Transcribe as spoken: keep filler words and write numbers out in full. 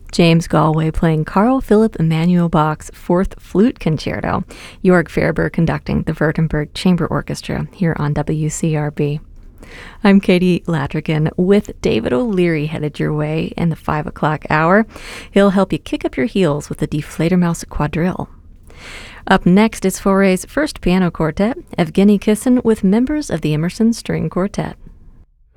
James Galway playing Carl Philipp Emanuel Bach's Fourth Flute Concerto. Jörg Ferber conducting the Württemberg Chamber Orchestra here on W C R B. I'm Katie Ladrigan with David O'Leary headed your way in the five o'clock hour. He'll help you kick up your heels with the Die Fledermaus Quadrille. Up next is Fauré's first piano quartet, Evgeny Kissin with members of the Emerson String Quartet.